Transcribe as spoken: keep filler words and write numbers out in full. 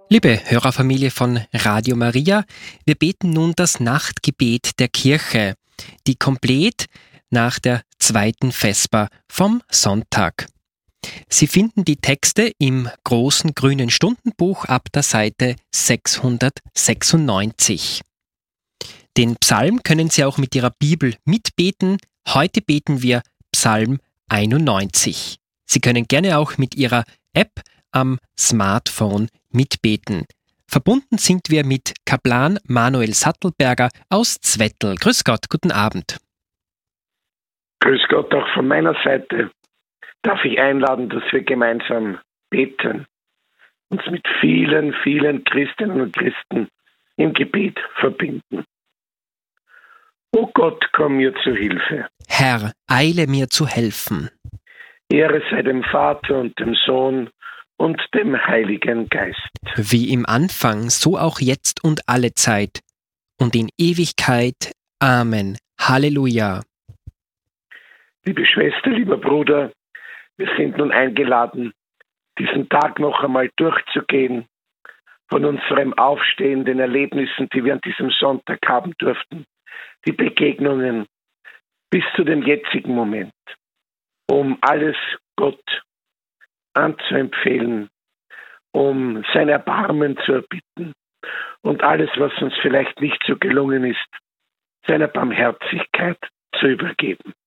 Liebe Hörerfamilie von Radio Maria, wir beten nun das Nachtgebet der Kirche, die komplett nach der zweiten Vesper vom Sonntag. Sie finden die Texte im großen grünen Stundenbuch ab der Seite sechshundertsechsundneunzig. Den Psalm können Sie auch mit Ihrer Bibel mitbeten. Heute beten wir Psalm einundneunzig. Sie können gerne auch mit Ihrer App am Smartphone mitbeten. Verbunden sind wir mit Kaplan Manuel Sattelberger aus Zwettl. Grüß Gott, guten Abend. Grüß Gott, auch von meiner Seite darf ich einladen, dass wir gemeinsam beten, uns mit vielen, vielen Christinnen und Christen im Gebet verbinden. O Gott, komm mir zu Hilfe. Herr, eile mir zu helfen. Ehre sei dem Vater und dem Sohn und dem Heiligen Geist. Wie im Anfang, so auch jetzt und alle Zeit und in Ewigkeit. Amen. Halleluja. Liebe Schwester, lieber Bruder, wir sind nun eingeladen, diesen Tag noch einmal durchzugehen, von unserem Aufstehen, den Erlebnissen, die wir an diesem Sonntag haben durften, die Begegnungen bis zu dem jetzigen Moment, um alles Gott anzuempfehlen, um sein Erbarmen zu erbitten und alles, was uns vielleicht nicht so gelungen ist, seiner Barmherzigkeit zu übergeben.